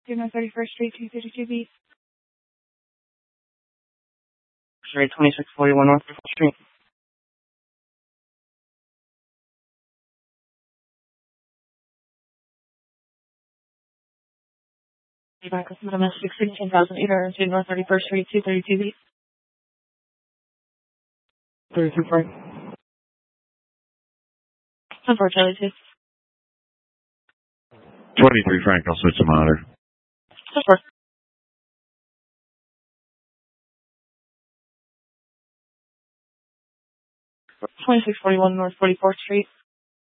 31st Street, 232B. X-ray 2641 North 4th Street. Back with domestic 16,802 North 31st Street, 232B. 33 Frank. Unfortunately, 23 Frank, I'll switch the monitor. of course. 2641 North 44th Street.